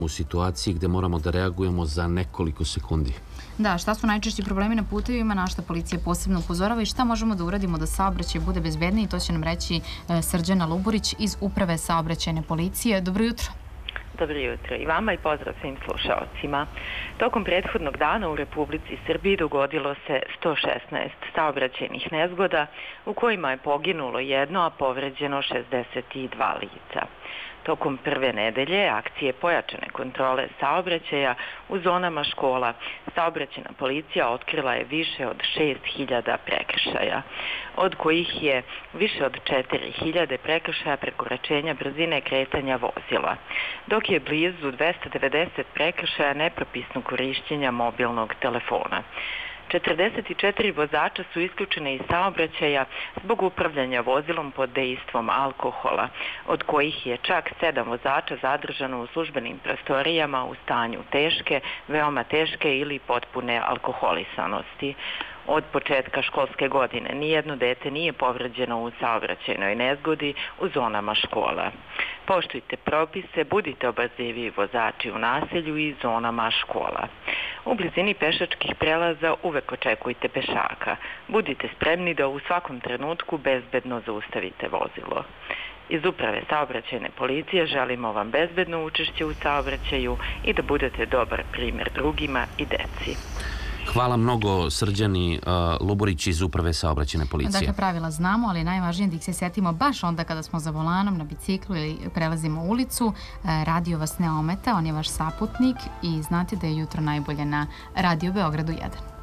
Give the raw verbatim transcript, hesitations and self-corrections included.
u situaciji gde moramo da reagujemo za nekoliko sekundi. Da, šta su najčešći problemi na putevima, na šta policija posebno upozorava i šta možemo da uradimo da saobraćaj bude bezbedniji, to će nam reći Srđana Luburić iz Uprave saobraćajne policije. Dobro jutro. Dobro jutro i vama i pozdrav svim slušaocima. Tokom prethodnog dana u Republici Srbiji dogodilo se sto šesnaest saobraćajnih nezgoda u kojima je poginulo jedno, a povređeno šezdeset dva lica. Tokom prve nedelje akcije pojačane kontrole saobraćaja u zonama škola, saobraćajna policija otkrila je više od šest hiljada prekršaja, od kojih je više od četiri hiljade prekršaja prekoračenja brzine kretanja vozila, dok je blizu dvesta devedeset prekršaja nepropisnog korišćenja mobilnog telefona. četrdeset četiri vozača su isključene iz saobraćaja zbog upravljanja vozilom pod dejstvom alkohola, od kojih je čak sedam vozača zadržano u službenim prostorijama u stanju teške, veoma teške ili potpune alkoholisanosti. Od početka školske godine nijedno dete nije povređeno u saobraćajnoj nezgodi u zonama škola. Poštujte propise, budite obazrivi vozači u naselju i zonama škola. U blizini pešačkih prelaza uvek očekujte pešaka. Budite spremni da u svakom trenutku bezbedno zaustavite vozilo. Iz Uprave saobraćajne policije želimo vam bezbedno učešće u saobraćaju i da budete dobar primjer drugima i deci. Hvala mnogo Srđani Luburić iz Uprave saobraćajne policije. Dakle, pravila znamo, ali najvažnije da ih se setimo baš onda kada smo za volanom, na biciklu ili prelazimo ulicu. Radio vas ne ometa, on je vaš saputnik i znate da je jutro najbolje na Radio Beogradu jedan.